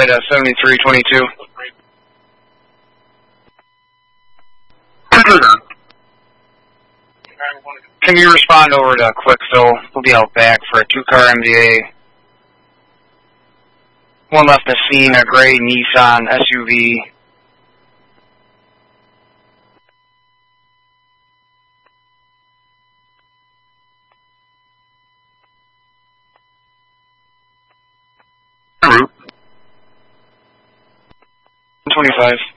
Flight 7322. Can you respond over to Quickfill? We'll be out back for a 2-car MVA. One left the scene, a gray Nissan SUV. Route 25.